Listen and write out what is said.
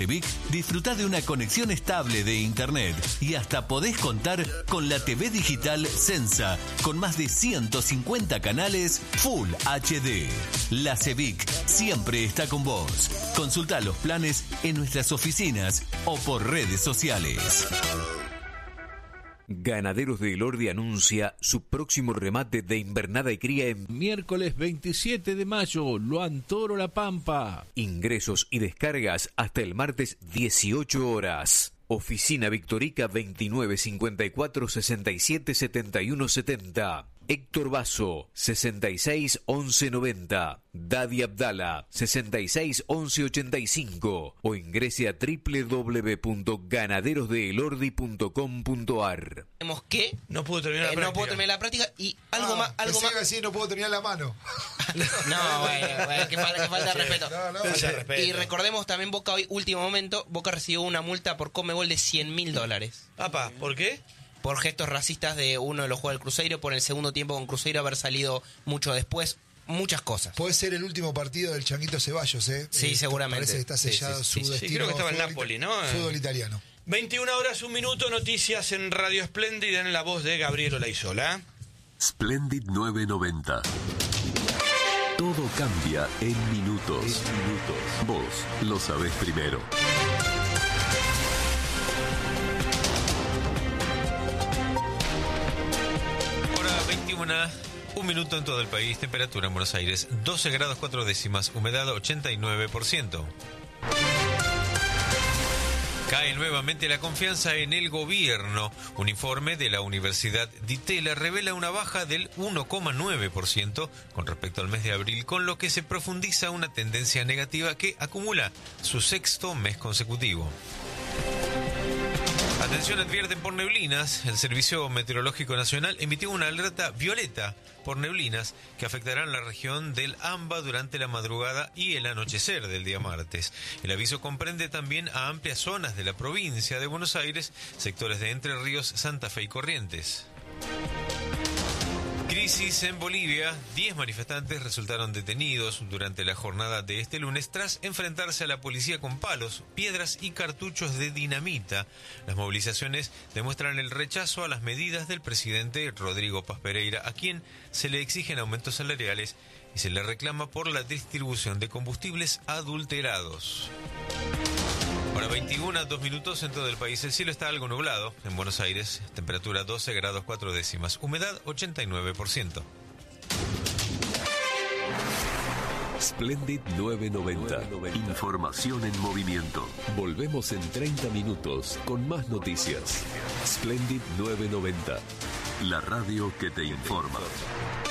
Cevic, disfrutá de una conexión estable de internet y hasta podés contar con la TV digital Sensa, con más de 150 canales Full HD. La Cevic siempre está con vos. Consultá los planes en nuestras oficinas o por redes sociales. Ganaderos de Elordi anuncia su próximo remate de invernada y cría en miércoles 27 de mayo, Luan Toro La Pampa. Ingresos y descargas hasta el martes 18 horas. Oficina Victorica 2954 67 71 70. Héctor Basso 66 11 90. Dadi Abdala 66 11 85 o ingrese a www.ganaderosdeelordi.com.ar. Tenemos que no puedo terminar la práctica y algo más. Decir, no puedo terminar la mano. No, bueno, que falta de respeto. Y recordemos también, Boca hoy, último momento, Boca recibió una multa por Conmebol de $100.000. Apa, ¿por qué? Por gestos racistas de uno de los jugadores del Cruzeiro, por el segundo tiempo con Cruzeiro haber salido mucho después, muchas cosas. Puede ser el último partido del Changuito Ceballos, ¿eh? Sí, seguramente. Parece que está sellado su destino. Sí, creo que estaba en Napoli, ¿no? Fútbol italiano. 21 horas, 1 minuto, noticias en Radio Splendid en la voz de Gabriel Olaizola. Splendid 990. Todo cambia en minutos. Vos lo sabés primero. Hora 21, 1 minuto en todo el país, temperatura en Buenos Aires 12 grados 4 décimas, humedad 89%. Cae nuevamente la confianza en el gobierno. Un informe de la Universidad Di Tella revela una baja del 1,9% con respecto al mes de abril, con lo que se profundiza una tendencia negativa que acumula su 6º mes consecutivo. Atención, advierten por neblinas. El Servicio Meteorológico Nacional emitió una alerta violeta por neblinas que afectarán la región del AMBA durante la madrugada y el anochecer del día martes. El aviso comprende también a amplias zonas de la provincia de Buenos Aires, sectores de Entre Ríos, Santa Fe y Corrientes. Crisis en Bolivia. 10 manifestantes resultaron detenidos durante la jornada de este lunes tras enfrentarse a la policía con palos, piedras y cartuchos de dinamita. Las movilizaciones demuestran el rechazo a las medidas del presidente Rodrigo Paz Pereira, a quien se le exigen aumentos salariales y se le reclama por la distribución de combustibles adulterados. Ahora 21, 2 minutos en todo el país. El cielo está algo nublado. En Buenos Aires, temperatura 12 grados 4 décimas. Humedad 89%. Splendid 990. Información en movimiento. Volvemos en 30 minutos con más noticias. Splendid 990. La radio que te informa.